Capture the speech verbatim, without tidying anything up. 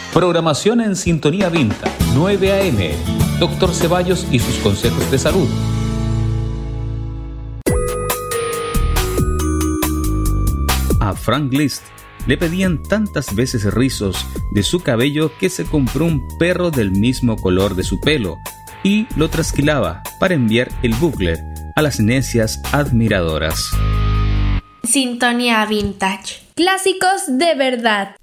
Programación en Sintonía Vintage, nueve a eme. Doctor Ceballos y sus consejos de salud. A Frank List le pedían tantas veces rizos de su cabello que se compró un perro del mismo color de su pelo y lo trasquilaba para enviar el bucle a las necias admiradoras. Sintonía Vintage. Clásicos de verdad.